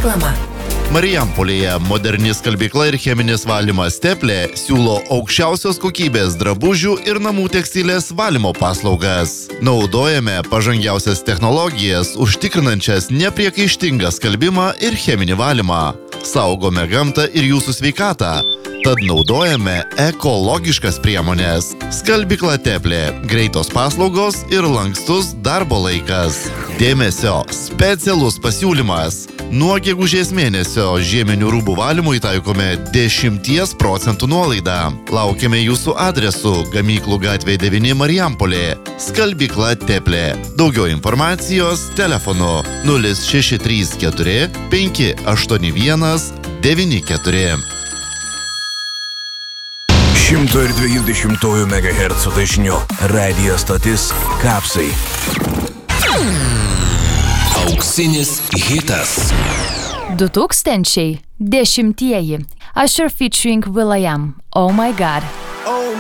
Reklama. Marijampolėje moderni skalbykla ir cheminis valymas Teplė siūlo aukščiausios kokybės drabužių ir namų tekstilės valymo paslaugas. Naudojame pažangiausias technologijas, užtikrinančias nepriekaištingą skalbimą ir cheminį valymą. Saugome gamtą ir jūsų sveikatą. Tad naudojame ekologiškas priemonės. Skalbykla Teplė, greitos paslaugos ir lankstus darbo laikas. Dėmesio, specialus pasiūlymas. Nuo gegužės mėnesio žieminių rūbų valymui taikome 10% nuolaidą. Laukiame jūsų adresu Gamyklų gatvė 9 Marijampolė. Skalbykla Teplė. Daugiau informacijos telefonu 0634 581 94. 120 MHz dažniu radijo stotis Kapsai. Auksinis hitas. 2010. Usher featuring will.i.am. Oh my God. Oh